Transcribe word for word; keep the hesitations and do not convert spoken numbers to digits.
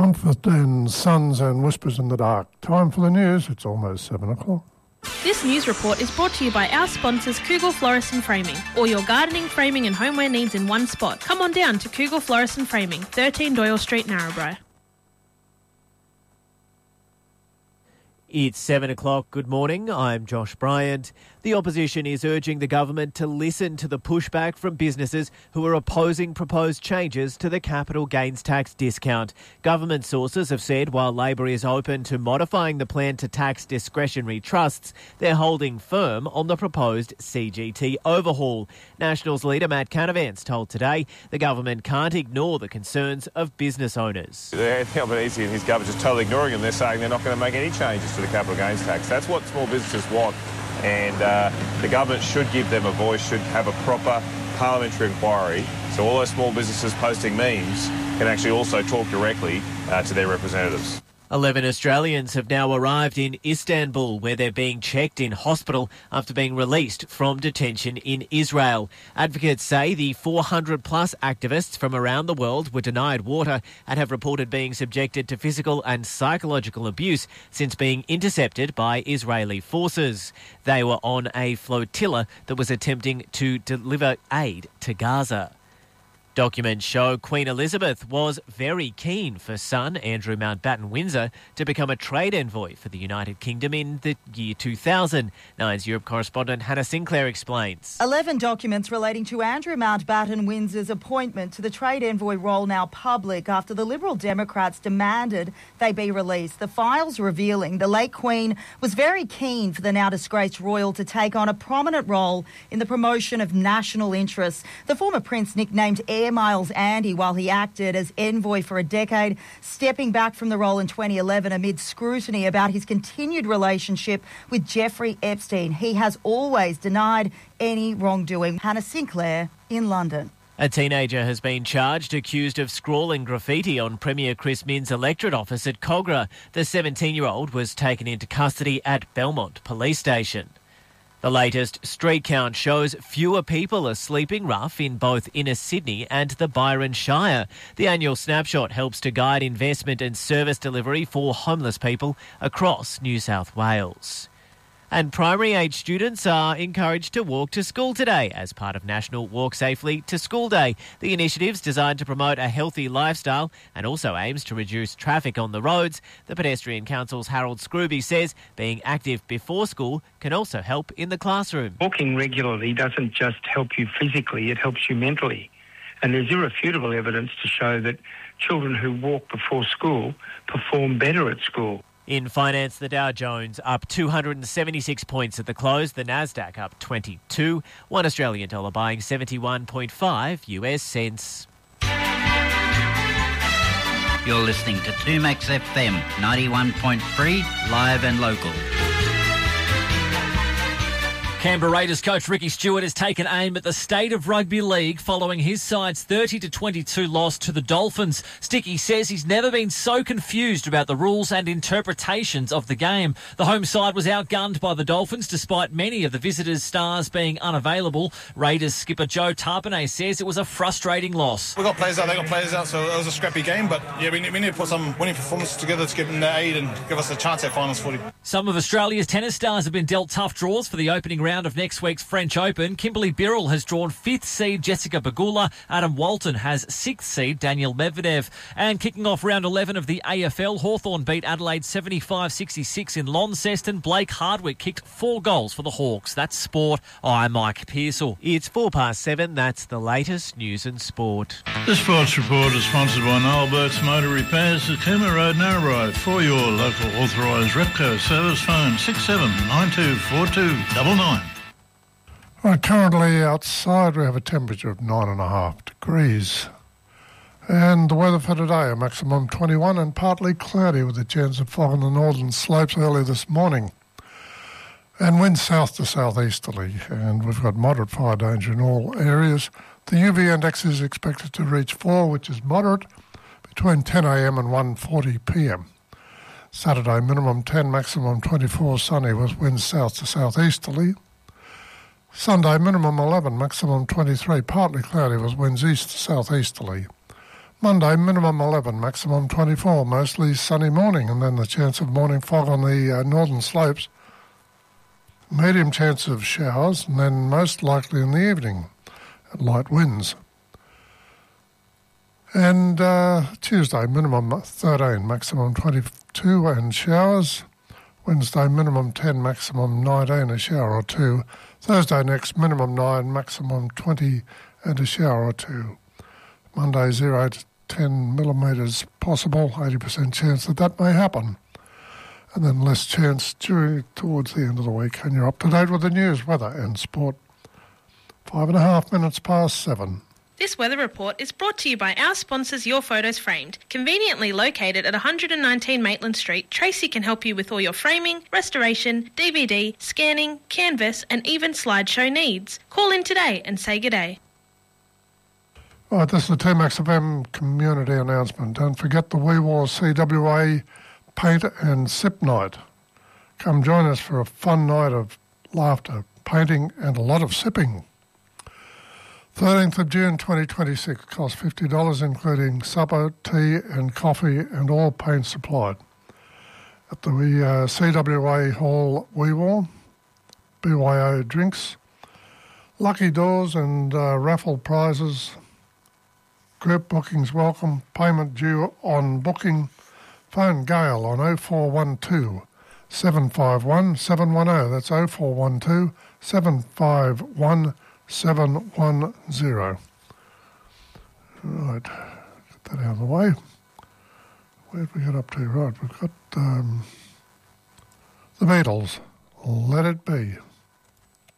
Comfort and Sons and Whispers in the Dark. Time for the news. It's almost seven o'clock. This news report is brought to you by our sponsors Kugel Florist and Framing. All your gardening, framing and homeware needs in one spot. Come on down to Kugel Florist and Framing, thirteen Doyle Street, Narrabri. It's seven o'clock. Good morning. I'm Josh Bryant. The opposition is urging the government to listen to the pushback from businesses who are opposing proposed changes to the capital gains tax discount. Government sources have said while Labor is open to modifying the plan to tax discretionary trusts, they're holding firm on the proposed C G T overhaul. Nationals leader Matt Canavan told Today the government can't ignore the concerns of business owners. Anthony Albanese and his government just totally ignoring them. They're saying they're not going to make any changes to the capital gains tax. That's what small businesses want. And uh, the government should give them a voice, should have a proper parliamentary inquiry so all those small businesses posting memes can actually also talk directly uh, to their representatives. Eleven Australians have now arrived in Istanbul, where they're being checked in hospital after being released from detention in Israel. Advocates say the four hundred plus activists from around the world were denied water and have reported being subjected to physical and psychological abuse since being intercepted by Israeli forces. They were on a flotilla that was attempting to deliver aid to Gaza. Documents show Queen Elizabeth was very keen for son Andrew Mountbatten-Windsor to become a trade envoy for the United Kingdom in the year two thousand. Nine's Europe correspondent Hannah Sinclair explains. Eleven documents relating to Andrew Mountbatten-Windsor's appointment to the trade envoy role now public after the Liberal Democrats demanded they be released. The files revealing the late Queen was very keen for the now disgraced royal to take on a prominent role in the promotion of national interests. The former prince nicknamed Air Miles Andy while he acted as envoy for a decade, stepping back from the role in twenty eleven amid scrutiny about his continued relationship with Jeffrey Epstein. He has always denied any wrongdoing. Hannah Sinclair in London. A teenager has been charged, accused of scrawling graffiti on Premier Chris Minns' electorate office at Cogra. The seventeen-year-old was taken into custody at Belmont Police Station. The latest street count shows fewer people are sleeping rough in both inner Sydney and the Byron Shire. The annual snapshot helps to guide investment and service delivery for homeless people across New South Wales. And primary age students are encouraged to walk to school today as part of National Walk Safely to School Day. The initiative's designed to promote a healthy lifestyle and also aims to reduce traffic on the roads. The Pedestrian Council's Harold Scrooby says being active before school can also help in the classroom. Walking regularly doesn't just help you physically, it helps you mentally. And there's irrefutable evidence to show that children who walk before school perform better at school. In finance, the Dow Jones up two hundred seventy-six points at the close, the Nasdaq up twenty-two, one Australian dollar buying seventy-one point five U S cents. You're listening to two Max F M, ninety-one point three, live and local. Canberra Raiders coach Ricky Stewart has taken aim at the state of rugby league following his side's thirty to twenty-two loss to the Dolphins. Sticky says he's never been so confused about the rules and interpretations of the game. The home side was outgunned by the Dolphins despite many of the visitors' stars being unavailable. Raiders skipper Joe Tarpanay says it was a frustrating loss. We've got players out, they've got players out, so it was a scrappy game, but yeah, we need, we need to put some winning performances together to give them the aid and give us a chance at finals footy. Some of Australia's tennis stars have been dealt tough draws for the opening round of next week's French Open. Kimberly Birrell has drawn fifth seed Jessica Pegula. Adam Walton has sixth seed Daniel Medvedev. And kicking off round eleven of the A F L, Hawthorn beat Adelaide seventy-five sixty-six in Launceston. Blake Hardwick kicked four goals for the Hawks. That's sport. I'm Mike Pearsall. It's four past seven. That's the latest news and sport. The Sports Report is sponsored by Noel Burt's Motor Repairs at Cooma Road, Narrabri. For your local authorised Repco service, phone six seven nine two four two nine nine. Right, currently outside we have a temperature of nine and a half degrees. And the weather for today, a maximum twenty-one and partly cloudy with a chance of fog on the northern slopes early this morning. And winds south to southeasterly, and we've got moderate fire danger in all areas. The U V index is expected to reach four, which is moderate, between ten a.m. and one forty p.m. Saturday, minimum ten, maximum twenty-four, sunny with winds south to southeasterly. Sunday, minimum eleven, maximum twenty-three, partly cloudy with winds east to southeasterly. Monday, minimum eleven, maximum twenty-four, mostly sunny morning, and then the chance of morning fog on the uh, northern slopes. Medium chance of showers, and then most likely in the evening, light winds. And uh, Tuesday, minimum thirteen, maximum twenty-two, and showers. Wednesday, minimum ten, maximum nineteen, a shower or two. Thursday next, minimum nine, maximum twenty, and a shower or two. Monday, zero to ten millimetres possible, eighty percent chance that that may happen. And then less chance during, towards the end of the week. And you're up to date with the news, weather and sport. Five and a half minutes past seven. This weather report is brought to you by our sponsors Your Photos Framed. Conveniently located at one nineteen Maitland Street, Tracy can help you with all your framing, restoration, D V D, scanning, canvas and even slideshow needs. Call in today and say g'day. Right, this is the two Max F M community announcement. Don't forget the Wee War C W A Paint and Sip Night. Come join us for a fun night of laughter, painting and a lot of sipping. thirteenth of June twenty twenty-six, cost fifty dollars including supper, tea and coffee and all paint supplied. At the uh, C W A Hall Wee War, B Y O drinks, lucky doors and uh, raffle prizes, group bookings welcome, payment due on booking. Phone Gail on oh four one two, seven five one, seven one oh. That's oh four one two, seven five one, seven one zero. Right, get that out of the way. Where did we get up to? Right, we've got um, the Beatles. Let It Be.